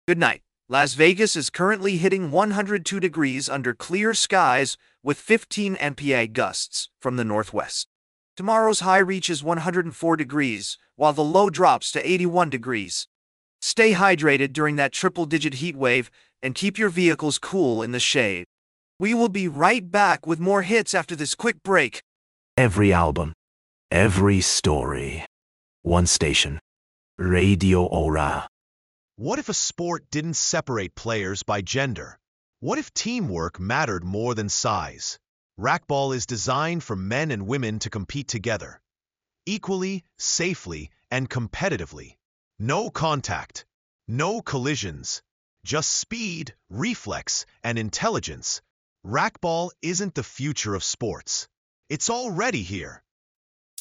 Good night. Las Vegas is currently hitting 102 degrees under clear skies with 15 MPa gusts from the northwest. Tomorrow's high reaches 104 degrees, while the low drops to 81 degrees. Stay hydrated during that triple-digit heat wave and keep your vehicles cool in the shade. We will be right back with more hits after this quick break. Every album, every story. One station. Radio Aura. What if a sport didn't separate players by gender? What if teamwork mattered more than size? Racquetball is designed for men and women to compete together, equally, safely, and competitively. No contact, no collisions, just speed, reflex, and intelligence. Racquetball isn't the future of sports. It's already here.